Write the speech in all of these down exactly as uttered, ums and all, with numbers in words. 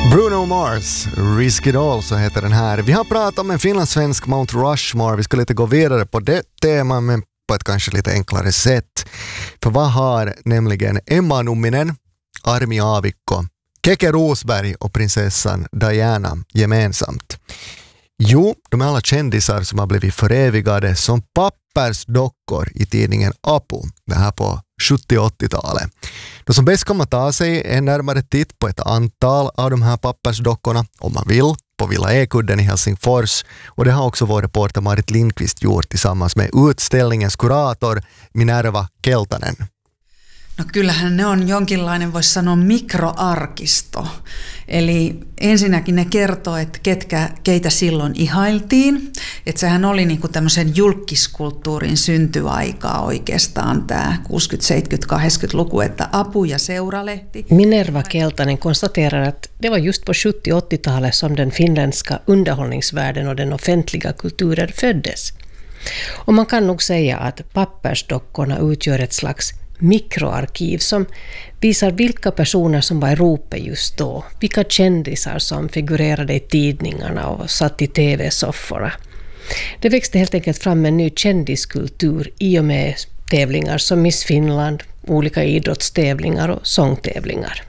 Bruno Mars, Risk It All, så heter den här. Vi har pratat om en finlandssvensk Mount Rushmore. Vi ska lite gå vidare på det temat, men på ett kanske lite enklare sätt. För vad har nämligen Emma Numminen, Armi Aavikko, Keke Rosberg och prinsessan Diana gemensamt? Jo, de är alla kändisar som har blivit förevigade som pappersdockor i tidningen Apu, det här på sjuttio- och åttiotalet. De som bäst kommer ta sig en närmare titt på ett antal av de här pappersdockorna, om man vill, på Villa Ekudden i Helsingfors. Och det har också vår reporter Marit Lindqvist gjort tillsammans med utställningens kurator Minerva Keltanen. No kyllähän ne on jonkinlainen, voisi sanoa, mikroarkisto. Eli ensinnäkin ne kertoo, että ketkä, keitä silloin ihailtiin. Että sehän oli niinku tämmöisen julkiskulttuurin syntyaikaa oikeastaan tämä kuusikymmentä-, seitsemänkymmentä-, kahdeksankymmentäluku, että Apu ja Seuralehti. Minerva Keltanen konstaterar att det var just på sjuttio- och åttiotalet som den finländska underhållningsvärlden och den offentliga kulturen föddes. Och man kan nog säga att pappersdockorna utgör ett slags mikroarkiv som visar vilka personer som var i ropet just då, vilka kändisar som figurerade i tidningarna och satt i tv-sofforna. Det växte helt enkelt fram en ny kändiskultur i och med tävlingar som Miss Finland, olika idrottstävlingar och sångtävlingar.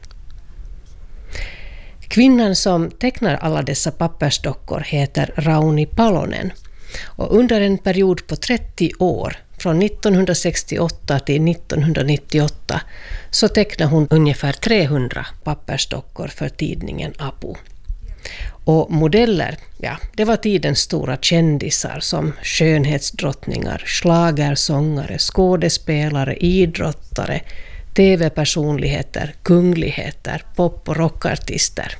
Kvinnan som tecknar alla dessa pappersdockor heter Rauni Palonen, och under en period på trettio år, från nittonhundrasextioåtta till nittonhundranittioåtta, så tecknade hon ungefär trehundra pappersdockor för tidningen Apu. Och modeller, ja, det var tidens stora kändisar som skönhetsdrottningar, schlagersångare, skådespelare, idrottare, tv-personligheter, kungligheter, pop- och rockartister.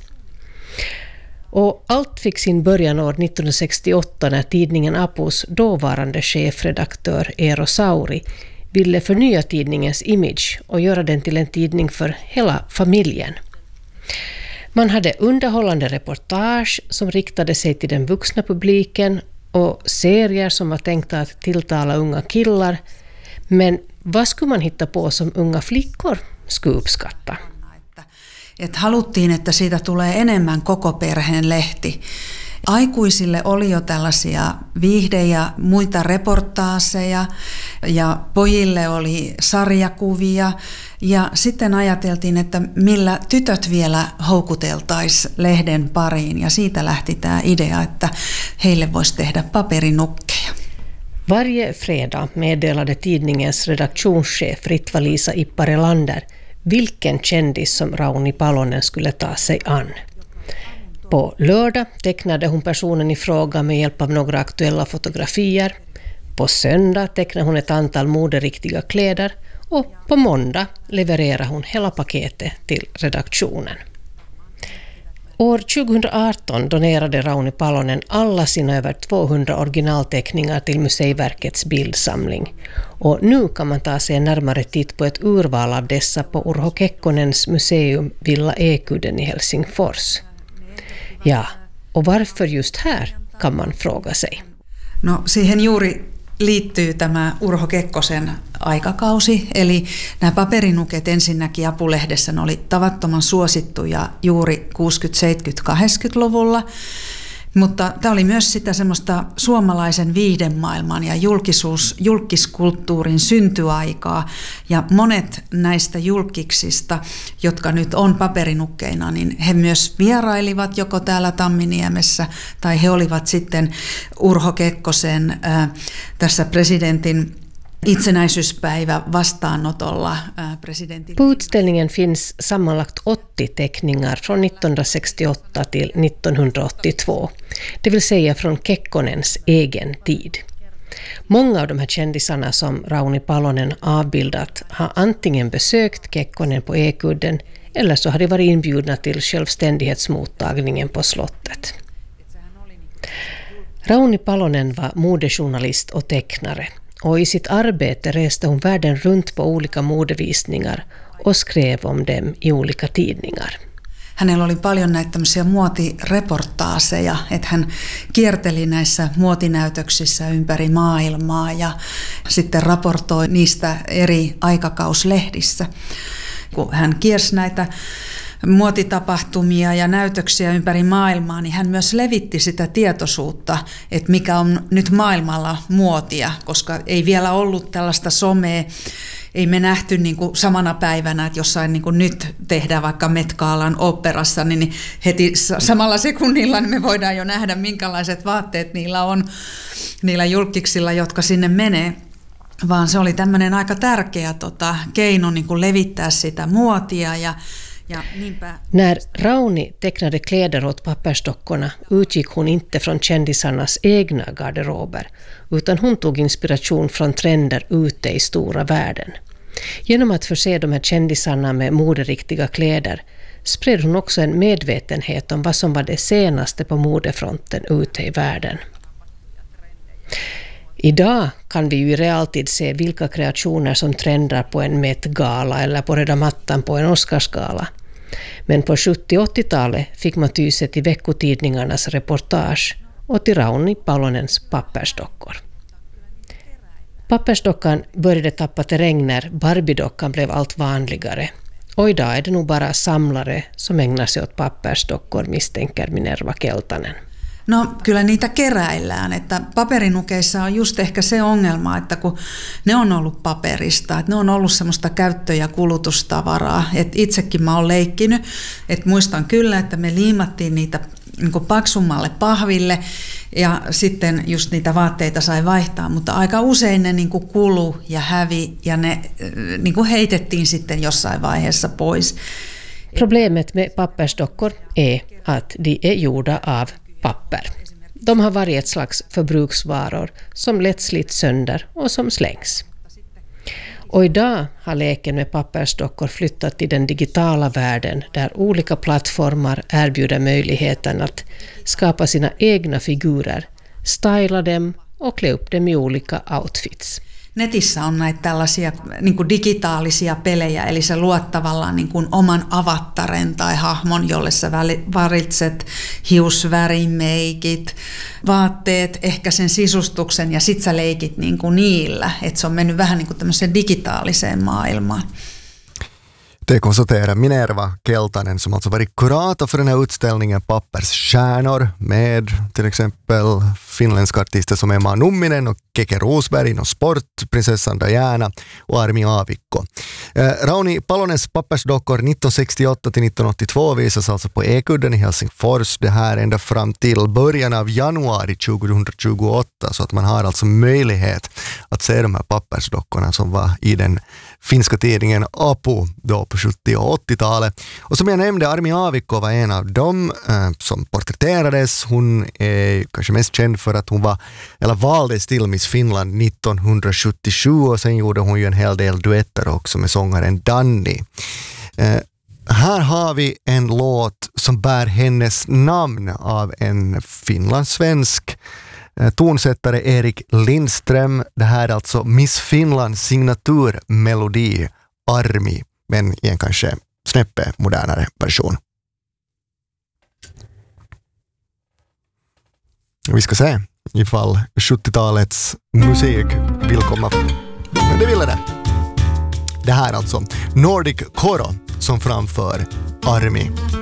Och allt fick sin början år nittonhundrasextioåtta när tidningen Apus dåvarande chefredaktör Eero Sauri ville förnya tidningens image och göra den till en tidning för hela familjen. Man hade underhållande reportage som riktade sig till den vuxna publiken och serier som var tänkta att tilltala unga killar. Men vad skulle man hitta på som unga flickor skulle uppskatta? Et haluttiin, että siitä tulee enemmän koko perheen lehti. Aikuisille oli jo tällaisia viihde- ja muita reportaaseja, ja pojille oli sarjakuvia, ja sitten ajateltiin, että millä tytöt vielä houkuteltaisiin lehden pariin, ja siitä lähti tämä idea, että heille voisi tehdä paperinukkeja. Varje fredag meddelade tidningens redaktionschef Ritva-Liisa Ipparelander vilken kändis som Rauni Palonen skulle ta sig an. På lördag tecknade hon personen i fråga med hjälp av några aktuella fotografier. På söndag tecknade hon ett antal moderiktiga kläder och på måndag levererade hon hela paketet till redaktionen. År tjugohundraarton donerade Rauni Palonen alla sina över tvåhundra originalteckningar till Museiverkets bildsamling. Och nu kan man ta sig en närmare titt på ett urval av dessa på Urho Kekkonens museum Villa Ekudden i Helsingfors. Ja, och varför just här kan man fråga sig. No siihen juuri liittyy tämä Urho Kekkosen aikakausi, eli nämä paperinuket ensinnäkin Apulehdessä oli tavattoman suosittuja juuri kuusikymmentä-, seitsemänkymmentä-, kahdeksankymmentäluvulla, mutta tämä oli myös sitä semmoista suomalaisen viihdemaailman ja julkisuus, julkiskulttuurin syntyaikaa, ja monet näistä julkiksista, jotka nyt on paperinukkeina, niin he myös vierailivat joko täällä Tamminiemessä, tai he olivat sitten Urho Kekkosen äh, tässä presidentin itsenäisyyspäivä vastaanotolla presidentin. På utställningen finns sammanlagt åttio teckningar från nittonhundrasextioåtta till nittonhundraåttiotvå, det vill säga från Kekkonens egen tid. Många av de här kändisarna som Rauni Palonen avbildat har antingen besökt Kekkonen på Ekudden eller så har de varit inbjudna till självständighetsmottagningen på slottet. Rauni Palonen var modejournalist och tecknare. Och i sitt arbete reste hon världen runt på olika modevisningar och skrev om dem i olika tidningar. Hänellä oli paljon näitä tämmöisiä muotireportaaseja, että hän kierteli näissä muotinäytöksissä ympäri maailmaa ja sitten raportoi niistä eri aikakauslehdissä. Kun hän kiersi näitä muotitapahtumia ja näytöksiä ympäri maailmaa, niin hän myös levitti sitä tietoisuutta, että mikä on nyt maailmalla muotia, koska ei vielä ollut tällaista somea. Ei me nähty niin kuin samana päivänä, että jossain niin kuin nyt tehdään vaikka Met Galan oopperassa, niin heti samalla sekunnilla niin me voidaan jo nähdä, minkälaiset vaatteet niillä on, niillä julkiksilla, jotka sinne menee. Vaan se oli tämmöinen aika tärkeä tota, keino niin kuin levittää sitä muotia ja Ja, När Rauni tecknade kläder åt pappersdockorna utgick hon inte från kändisarnas egna garderober, utan hon tog inspiration från trender ute i stora världen. Genom att förse de här kändisarna med moderiktiga kläder spred hon också en medvetenhet om vad som var det senaste på modefronten ute i världen. Idag kan vi ju i realtid se vilka kreationer som trendar på en Met-gala eller på röda mattan på en Oscarsgala. Men på sjuttio-åttiotalet fick man ty sig till veckotidningarnas reportage och till Rauni Palonens pappersdockor. Pappersdockan började tappa terräng när Barbie-dockan blev allt vanligare. Och idag är det nog bara samlare som ägnar sig åt pappersdockor, misstänker Minerva Keltanen. No kyllä niitä keräillään, että paperinukeissa on just ehkä se ongelma, että kun ne on ollut paperista, että ne on ollut semmoista käyttö- ja kulutustavaraa, että itsekin mä oon leikkinyt, että muistan kyllä, että me liimattiin niitä niin kuin paksummalle pahville ja sitten just niitä vaatteita sai vaihtaa, mutta aika usein ne niin kuin kulu ja hävi ja ne niin kuin heitettiin sitten jossain vaiheessa pois. Problemet med pappersdockor är att de är gjorda av papper. De har varit ett slags förbruksvaror som lätt slits sönder och som slängs. Och idag har leken med pappersdockor flyttat till den digitala världen där olika plattformar erbjuder möjligheten att skapa sina egna figurer, styla dem och klä upp dem i olika outfits. Netissä on näitä tällaisia niin kuin digitaalisia pelejä, eli sä luot tavallaan niin kuin oman avattaren tai hahmon, jolle sä valitset hiusvärimeikit, vaatteet, ehkä sen sisustuksen ja sit sä leikit niin kuin niillä, että se on mennyt vähän niin kuin tämmöiseen digitaaliseen maailmaan. Det konstaterar Minerva Keltanen som alltså varit kurator för den här utställningen Pappersstjärnor med till exempel finländska artister som Emma Numminen och Keke Rosberg och sport, prinsessan Diana och Armi Aavikko. Eh, Rauni Palonens pappersdockor nittonhundrasextioåtta till nittonhundraåttiotvå visas alltså på Ekudden i Helsingfors. Det här ända fram till början av januari tjugohundratjugoåtta, så att man har alltså möjlighet att se de här pappersdockorna som var i den finska tidningen Apu då på sjuttio- och åttiotalet. Och som jag nämnde, Armi Aavikko var en av dem eh, som porträtterades. Hon är kanske mest känd för att hon var, eller valdes till Miss Finland nittonhundrasjuttiosju, och sen gjorde hon ju en hel del duetter också med sångaren Danny. Eh, här har vi en låt som bär hennes namn av en finlandssvensk tonsättare Erik Lindström. Det här är alltså Miss Finlands signaturmelodi Armi, men i en kanske snäppe modernare version. Vi ska se ifall sjuttiotalets musik vill komma. Men det ville det. Det här är alltså Nordic Koro som framför Armi.